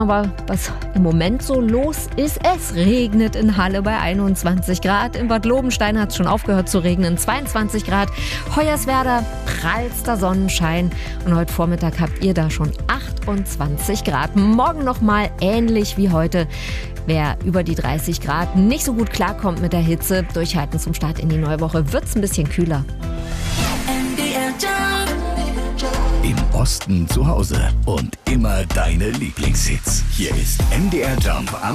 Aber was im Moment so los ist, es regnet in Halle bei 21 Grad. In Bad Lobenstein hat es schon aufgehört zu regnen, 22 Grad. Hoyerswerda, prallster Sonnenschein. Und heute Vormittag habt ihr da schon 28 Grad. Morgen nochmal ähnlich wie heute. Wer über die 30 Grad nicht so gut klarkommt mit der Hitze, durchhalten zum Start in die neue Woche, wird es ein bisschen kühler. Im Osten zu Hause und immer deine Lieblingshits. Hier ist MDR Jump